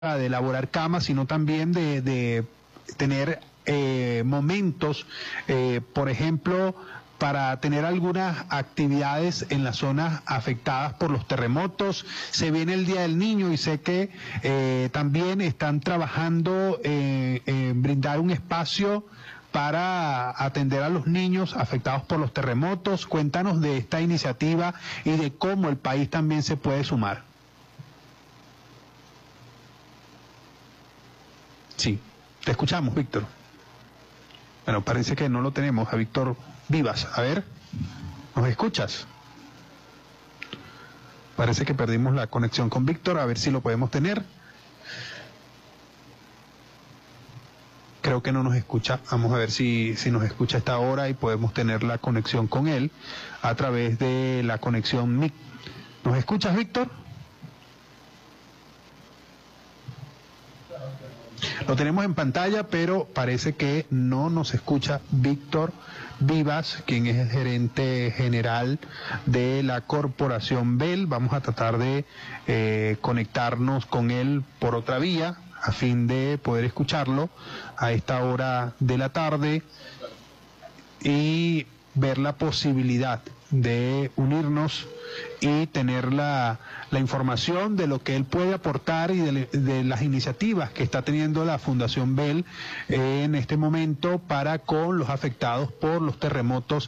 de elaborar camas, sino también de tener momentos, por ejemplo, para tener algunas actividades en las zonas afectadas por los terremotos. Se viene el Día del Niño y sé que también están trabajando en brindar un espacio para atender a los niños afectados por los terremotos. Cuéntanos de esta iniciativa y de cómo el país también se puede sumar. Sí, te escuchamos, Víctor. Bueno, parece que no lo tenemos a Víctor Vivas. A ver, ¿nos escuchas? Parece que perdimos la conexión con Víctor, a ver si lo podemos tener. Creo que no nos escucha. Vamos a ver si nos escucha a esta hora y podemos tener la conexión con él a través de la conexión MIC. ¿Nos escuchas, Víctor? Lo tenemos en pantalla, pero parece que no nos escucha Víctor Vivas, quien es el gerente general de la Corporación Bell. Vamos a tratar de conectarnos con él por otra vía, a fin de poder escucharlo a esta hora de la tarde y ver la posibilidad de unirnos y tener la información de lo que él puede aportar y de las iniciativas que está teniendo la Fundación Bell en este momento para con los afectados por los terremotos